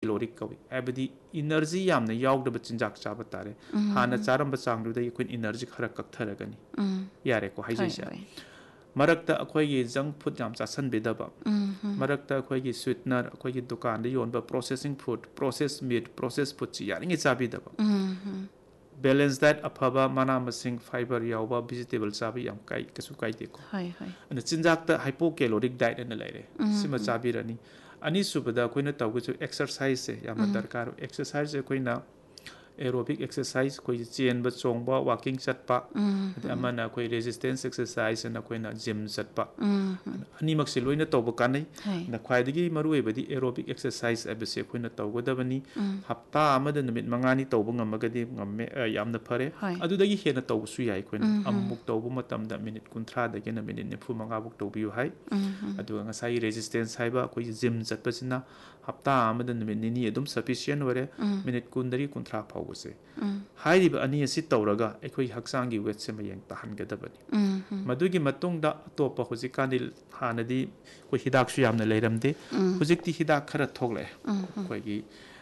hypocaloric kawi abadi energy yamna yaudaba chinjak chaba tare hana charamba changduda yakun energy khara kakthara yare ko haijisa marakta akhoi gi junk food yam chasan bedaba marakta akhoi gi sweetener akhoi gi dukan de yonba processing food processed meat processed food chi yaringi chabi daba balance diet afaba mana masing fiber yawba vegetable chabi yam kai kasu kai de ko ana chinjak ta hypocaloric diet na laire sima chabi rani ani subada koina tawgu exercise se yamna darkar exercise koina aerobic exercise koi chen ba chongba walking chatpa amana koi resistance exercise na koina gym chatpa ani makse loina tawba kanai na khwaidagi maru ebadi aerobic exercise abse koina tawgodabani hafta amada numit mangani tawba ngamagadi ngamme yamna phare adudagi hena tawsu yai koina amuk tawbu matamda minute 30 dagi na minute 45 buk tawbiu hai adu ngasai resistance haiba koi gym chatpa sina hafta amada numit nini adum sufficient ware minute 30 phau se hairiba ani asi tawraga ekhoi haksangi weight se mayeng tahangadabani madugi matungda topa hojikani hanadi ko hidak su yamna leiramde hojikti hidak khara thogle koigi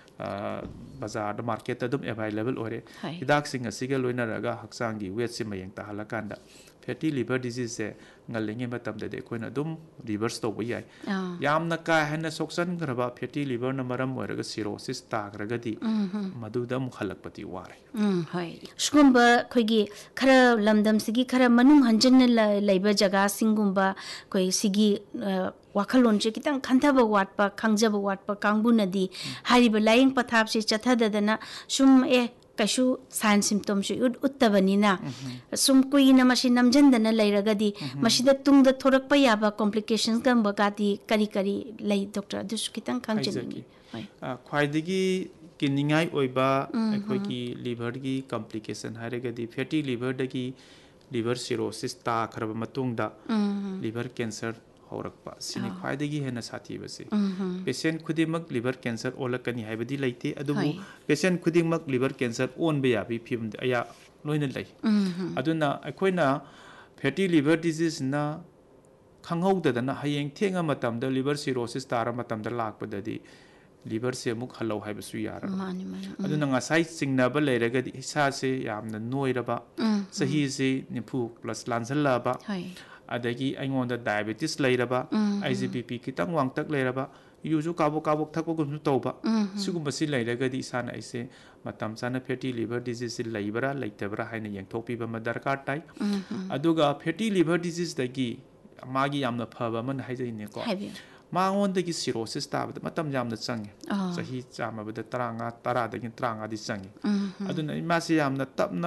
bazar da market adum available ore hidak sing asiga loina raga haksangi weight se mayeng tahalakanda fatty liver disease se ngalenge matamda de koina dum reverse to yai yamna ka hena soksan graba fatty liver na maram oraga cirrhosis tagragadi maduda mukhalakpati ware hoi shgumba khoigi khara lamdam sigi khara manung hanjan laiba jaga singumba koi sigi wakhalon che kitang khantaba watpa khangjaba watpa kangbunadi hariba laing pathap se chathadadana sum kaishu sign symptom su uttabanina sum kuina mashi namjandana lairagadi mashida tungda thorakpa yaba complications gamba gadi kari kari lai doctor adusu kitang khangjani khwaidagi kiningai oiba akhoi liver gi complication haregadi fatty liver dagi liver cirrhosis ta kharaba matungda liver cancer horakpa sini khwaidagi hena sathi base patient khudimak liver cancer olakani haibadi laite adubu patient khudimak liver cancer on be yabi phim aya loina lai aduna akoina fatty liver disease na khanghawdadana hayeng thenga matamda liver cirrhosis tara matamda lakpadadi liver se muk halau haibasu yara aduna ngasai singnaba leiragadi isa se yamna noiraba sahi se nifu plus lansalaba adagi aingonda diabetes leiraba IGBP kitang wangtak leiraba yuju kabok thakko gumsu tawba sigumba si leiragadi isana aise matam sana fatty liver disease leibara leitabra haina yengthokpiba madarkar tai aduga fatty liver disease dagi magi yamna phaba man haijine ko मांगोंदगी cirrhosis ताबद मतम यामना चंगे सही चामबद 30 दगी 30 दि चंगे अदुना मासे यामना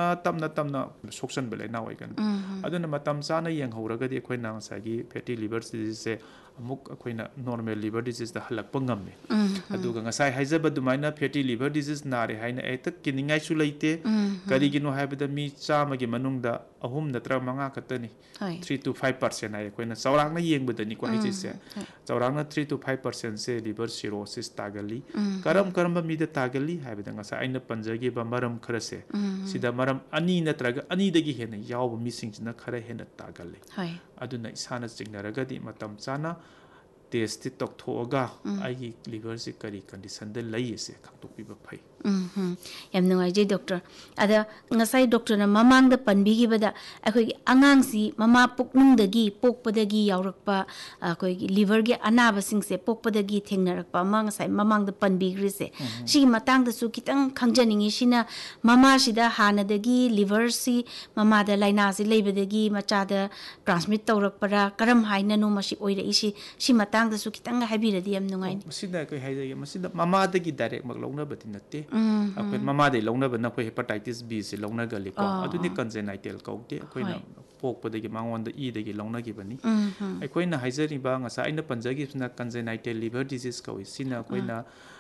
तपना सोक्सन बले ना ओइगन अदुना मतम चाना यंगहौरगदि अखोइना सागी fatty liver disease से अमुक अखोइना normal liver disease दा हलक पंगमने अदुगा ngasai हाइजब दुमाइना fatty liver disease नारे हाइना एतक किनिंगाइ सु लैते करिगिनो हाइबद मी चामगी मनुंगदा अहुम नत्र मंगा खतनी 3 to 5% आइ अखोइना चौरांगना येंगबदनी को हाइजिसे चौरांगना 3 to 5% से liver cirrhosis तागली करम मीदा तागली हाइबद ngasai आइना पंजगी बमरम खरसे सिदा मरम अनि नत्रगा अनि दगी हेना याव मिसिंगना खरा हेना तागले अदुना इसाना चिंगनरगदी मतम चाना टेस्ट तोक्थोगा आइगी लिवर से करी कंडीशन दे लई से खातोपिबा फै यम नुंगाइजे डॉक्टर अदा ngasai doctor na mamang da panbigi bada akoi angang si mama puknungdagi pokpadagi yaurakpa akoi liver ge anaba sing se pokpadagi thengnarakpa ma ngasai mamang da panbigri se si matang da su kitang khangjaningi sina mama sida hanadagi liver si mama da laina si leibadagi macha da transmit tawrakpara karam haina no masi oira isi si matang da su kitang haibiradi yam nungai masida kai haijage masida mama dagi direct mak longna bati natte akoi mama dai longna bana koi hepatitis B se longna gali ko aduni congenital kaute akoina pokpadagi mangonda E dagi longna gi bani akoina haijari ba ngasa aina panjagi sna congenital liver disease kawi sina akoina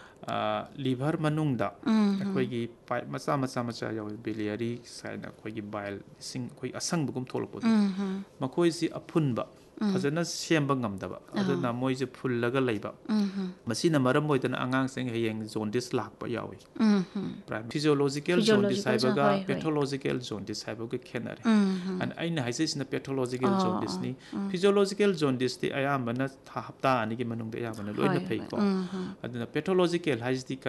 liver manungda akoigi macha yawi biliary saina akoigi bile sing koi asang bugum tholpo makoi si aphunba fazana semba ngamdaba aduna moije phullaga leiba masina maram moidana angang sing heyeng jaundice lakpa yawi physiological jaundice haibaga pathological jaundice haibaga khenare and aina haisina pathological jaundice ni physiological jaundice ti ayambana hafta ani gi manungda ayambana loina phei ko aduna pathological haisdi